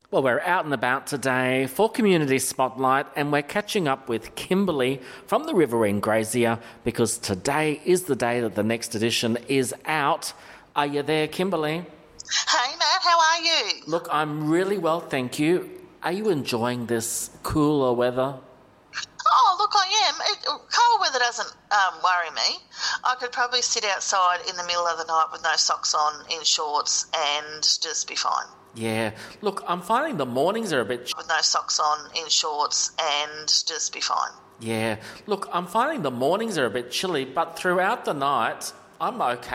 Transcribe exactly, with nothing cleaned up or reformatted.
Well, we're out and about today for Community Spotlight, and we're catching up with Kimberly from the Riverine Grazier because today is the day that the next edition is out. Are you there, Kimberly? Hey, Matt, how are you? Look, I'm really well, thank you. Are you enjoying this cooler weather? Oh, look, I am. It, cold weather doesn't um, worry me. I could probably sit outside in the middle of the night with no socks on, in shorts, and just be fine. Yeah. Look, I'm finding the mornings are a bit... With no socks on, in shorts, and just be fine. Yeah. Look, I'm finding the mornings are a bit chilly, but throughout the night, I'm okay.